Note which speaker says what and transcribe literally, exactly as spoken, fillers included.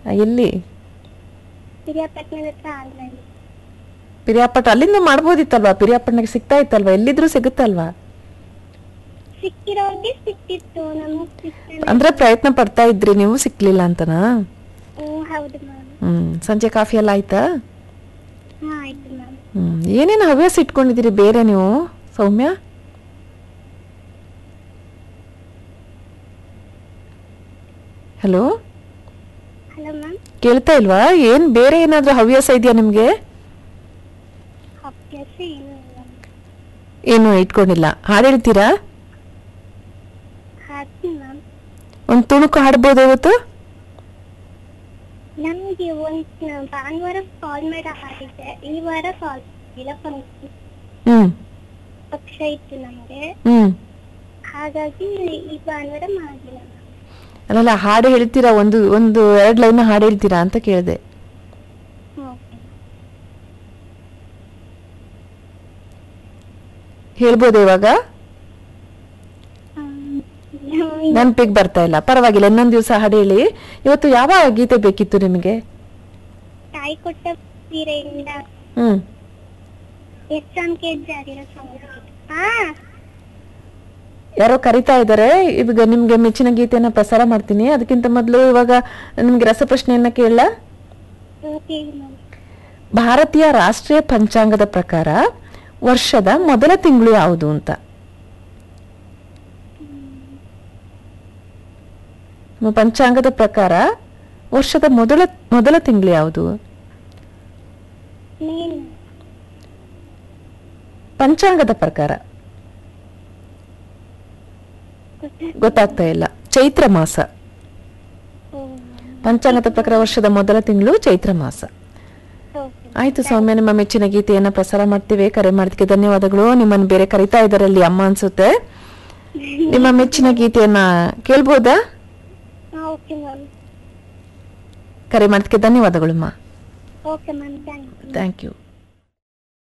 Speaker 1: ಎಲ್ಲಿ?
Speaker 2: ಪಿರಿಯಾಪಟ್ಟಣದ ಹತ್ರ ಆಲ್ರೆಡಿ.
Speaker 1: ಪಿರಿಯಾಪಟ್ಟ ಅಲ್ಲಿಂದ ಮಾಡ್ಬೋದಿತ್ತಲ್ವಾ? ಪಿರಿಯಾಪಟ್ಟಣಕ್ಕೆ ಸಿಗ್ತಾ ಇತ್ತಲ್ವಾ? ಎಲ್ಲಿದ್ರು ಸಿಗುತ್ತಲ್ವಾ?
Speaker 2: ಸಿಕ್ಕಿರೋರ್ಗೆ ಸಿಕ್ತಿತ್ತು, ನಮಗ್ ಸಿಕ್ಕಿಲ್ಲ.
Speaker 1: ಅಂದ್ರೆ ಪ್ರಯತ್ನ ಪಡ್ತಾ ಇದ್ರಿ ನೀವು, ಸಿಕ್ಲಿಲ್ಲ ಅಂತನಾ?
Speaker 2: ಹ್ಮ್ ಹೌದು ಮ್ಯಾಮ್.
Speaker 1: ಹ್ಮ್ ಸಂಜೆ ಕಾಫಿ ಎಲ್ಲ ಆಯ್ತಾ?
Speaker 2: ಹಾ ಆಯ್ತು ಮ್ಯಾಮ್.
Speaker 1: ಹ್ಮ್ ಏನೇನು ಹವ್ಯಾಸ ಇಟ್ಕೊಂಡಿದ್ದೀರಿ ಬೇರೆ ನೀವು ಸೌಮ್ಯ? Hello
Speaker 2: hello ma'am.
Speaker 1: ಕೇಳ್ತಾ ಇಲ್ವಾ? ಏನ್ ಬೇರೆ ಏನಾದ್ರೂ ಹವ್ಯಾಸ ಇದೆಯಾ ನಿಮ್ಗೆ?
Speaker 2: ಅಭ್ಯಾಸ ಏನು ಇಲ್ಲ.
Speaker 1: ಏನು ಇಟ್ಕೊಂಡಿಲ್ಲ. ಹಾಡು ಹೇಳ್ತೀರಾ?
Speaker 2: ಹಾಡ್ತೀನಿ ಮ್ಯಾಮ್.
Speaker 1: ಒಂದ್ ತುಣುಕು ಹಾಡ್ಬೋದು ಇವತ್ತು?
Speaker 2: ನಮ್ಗೆ ಒಂದ್ ಭಾನುವಾರ ಕಾಲ್ ಮಾಡಿ ಹಾಡಿದ್ದೆ, ಈ ವಾರ ಕಾಲ್ ಇಲ್ಲ. ಫಂಕ್ಷನ್
Speaker 1: ಹ್ಮ್
Speaker 2: ಪಕ್ಷ ಇತ್ತು ನಮ್ಗೆ,
Speaker 1: ಹ್ಮ್
Speaker 2: ಹಾಗಾಗಿ ಈ ಭಾನುವಾರ ಮಾಡಿಲ್ಲ ಮ್ಯಾಮ್.
Speaker 1: ಅಲ್ಲಲ್ಲ, ಹಾಡು ಹೇಳ್ತೀರಾ? ಒಂದು ಒಂದು ಎರಡ್ ಲೈನ್ ಹಾಡು ಹೇಳ್ತೀರಾ ಅಂತ ಕೇಳಿದೆ.
Speaker 2: ಓಕೆ.
Speaker 1: ಹೇಳ್ಬೋದ ಇವಾಗ? ನೆನಪಿಗೆ ಬರ್ತಾ ಇಲ್ಲ, ಪರವಾಗಿಲ್ಲ, ಇನ್ನೊಂದ್ ದಿವಸ ಹಾಡು ಹೇಳಿ. ಇವತ್ತು ಯಾವ ಗೀತೆ ಬೇಕಿತ್ತು ನಿಮಗೆ?
Speaker 2: ತಾಯಿ ಕೊಟ್ಟ ಸೀರೆಯಿಂದ
Speaker 1: ಹ್ಮ್
Speaker 2: ಎಸ್ ಎಂ ಕೆ ಜಾರಿರೋ ಸಾಂಗ್. ಹಾ
Speaker 1: ಯಾರೋ ಕರಿತಾ ಇದ್ದಾರೆ, ಇವಾಗ ನಿಮ್ಗೆ ಮೆಚ್ಚಿನ ಗೀತೆಯನ್ನ ಪ್ರಸಾರ ಮಾಡ್ತೀನಿ. ಅದಕ್ಕಿಂತ ಮೊದಲು ಇವಾಗ ನಿಮ್ಗೆ ರಸಪ್ರಶ್ನೆಯನ್ನ ಕೇಳಲ್ಲ.
Speaker 2: Okay ma'am.
Speaker 1: ಭಾರತೀಯ ರಾಷ್ಟ್ರೀಯ ಪಂಚಾಂಗದ ಪ್ರಕಾರ ವರ್ಷದ ಮೊದಲ ತಿಂಗಳು ಯಾವುದು ಅಂತ? ನಮ್ಮ ಪಂಚಾಂಗದ ಪ್ರಕಾರ ವರ್ಷದ ಮೊದಲ ಮೊದಲ ತಿಂಗಳು ಯಾವುದು?
Speaker 2: ನೀನು
Speaker 1: ಪಂಚಾಂಗದ ಪ್ರಕಾರ ಗೊತ್ತಾಗ್ತಾ ಇಲ್ಲ. ಚೈತ್ರ ಮಾಸ. ಪಂಚಾಂಗದ ಪ್ರಕಾರ ವರ್ಷದ ಮೊದಲ ತಿಂಗಳು ಚೈತ್ರ ಮಾಸ. ಆಯ್ತು ಸೌಮ್ಯ, ನಿಮ್ಮ ಮೆಚ್ಚಿನ ಗೀತೆಯನ್ನ ಪ್ರಸಾರ ಮಾಡ್ತೀವಿ. ಕರೆ ಮಾಡೋದಕ್ಕೆ ಧನ್ಯವಾದಗಳು. ನಿಮ್ಮನ್ನು ಬೇರೆ ಕರಿತಾ ಇದ್ದಾರೆ ಅಲ್ಲಿ, ಅಮ್ಮ ಅನ್ಸುತ್ತೆ. ನಿಮ್ಮ ಮೆಚ್ಚಿನ ಗೀತೆಯನ್ನ ಕೇಳ್ಬೋದಾ?
Speaker 2: Okay ma'am.
Speaker 1: ಕರೆ ಮಾಡೋದಕ್ಕೆ ಧನ್ಯವಾದಗಳು ಅಮ್ಮ.
Speaker 2: Okay ma'am, thank you.
Speaker 1: Thank you.